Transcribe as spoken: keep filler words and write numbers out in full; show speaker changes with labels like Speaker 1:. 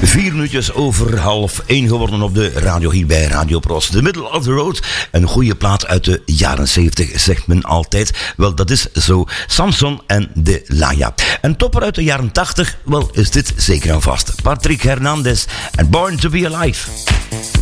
Speaker 1: Vier minuutjes over half één geworden op de radio hier bij Radio Pros. The Middle of the Road. Een goede plaat uit de jaren zeventig, zegt men altijd. Wel, dat is zo. Samson en de Laya. Een topper uit de jaren tachtig, wel is dit zeker en vast. Patrick Hernandez en Born to be Alive.